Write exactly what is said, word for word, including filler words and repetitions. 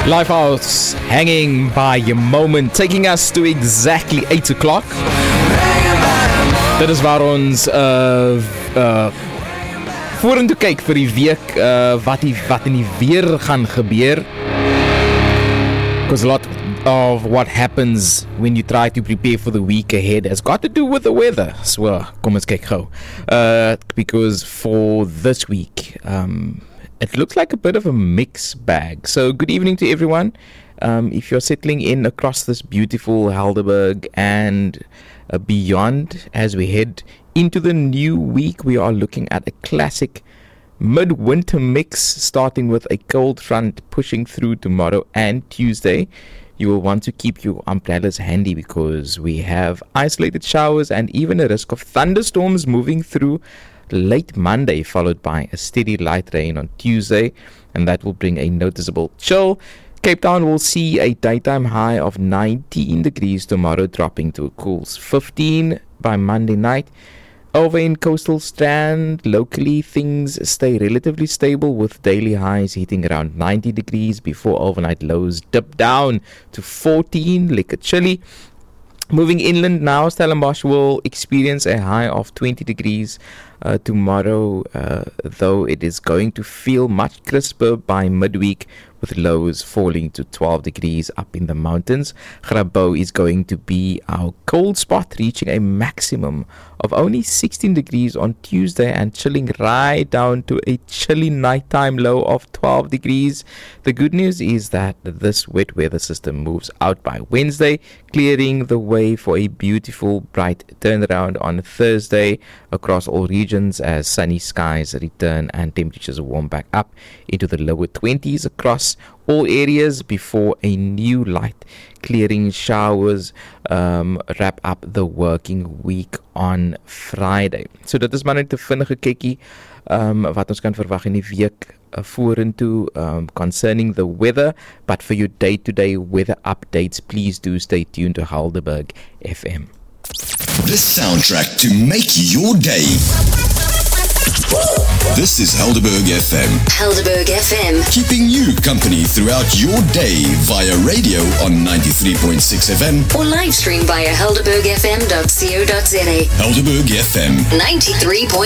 Lifehouse, hanging by your moment, taking us to exactly eight o'clock. Dit is waar ons uh, uh, vorentoe kyk vir die week, uh, wat, die, wat in die weer gaan gebeur. Because a lot of what happens when you try to prepare for the week ahead has got to do with the weather. So, kom ons kyk gou. Uh, because for this week, um, it looks like a bit of a mixed bag. So, good evening to everyone. Um, if you're settling in across this beautiful Helderberg and uh, beyond, as we head into the new week, we are looking at a classic midwinter mix, starting with a cold front pushing through tomorrow and Tuesday. You will want to keep your umbrellas handy because we have isolated showers and even a risk of thunderstorms moving through late Monday, followed by a steady light rain on Tuesday, and that will bring a noticeable chill. Cape Town will see a daytime high of nineteen degrees tomorrow, dropping to a cool fifteen by Monday night. Over in coastal Strand, locally things stay relatively stable with daily highs hitting around ninety degrees before overnight lows dip down to fourteen, liquor chilly. Moving inland now, Stellenbosch will experience a high of twenty degrees uh, tomorrow, uh, though it is going to feel much crisper by midweek, with lows falling to twelve degrees up in the mountains. Grabouw is going to be our cold spot, reaching a maximum of only sixteen degrees on Tuesday and chilling right down to a chilly nighttime low of twelve degrees. The good news is that this wet weather system moves out by Wednesday, clearing the way for a beautiful, bright turnaround on Thursday across all regions as sunny skies return and temperatures warm back up into the lower twenties across all areas before a new light clearing showers um, wrap up the working week on Friday. So dit is maar net 'n vinnige kykie um, wat ons kan verwag in die week uh, vorentoe um, concerning the weather, but for your day-to-day weather updates, please do stay tuned to Helderberg F M. The soundtrack to make your day. This is Helderberg F M. Helderberg F M. Keeping you company throughout your day via radio on ninety-three point six F M. Or live stream via helderberg f m dot co dot za. Helderberg F M. ninety-three point six